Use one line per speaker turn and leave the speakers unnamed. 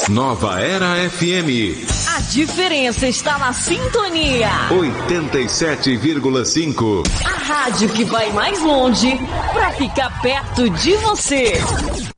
Nova Era FM.
A diferença está na sintonia.
87,5.
A rádio que vai mais longe para ficar perto de você.